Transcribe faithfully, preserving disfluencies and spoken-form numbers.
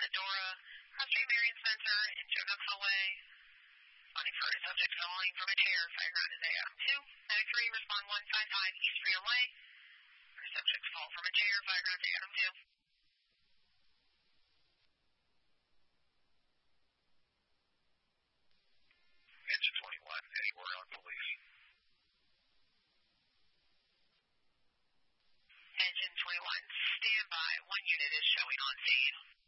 Medora, Cross Street Marion Center, in Joe Nuxhall Way. Responding for a subject falling from a chair, fire ground is A M two. Medic three, respond one five five East Freedom Way. Subject fall from a chair, fire ground A M two. Engine twenty-one, anywhere on police. Engine twenty-one, stand by. One unit is showing on scene.